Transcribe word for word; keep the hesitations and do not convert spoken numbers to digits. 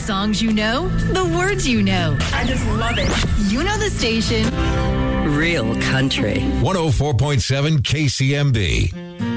songs you know, the words you know. I just love it. You know the station. Real country. one oh four point seven K C M B.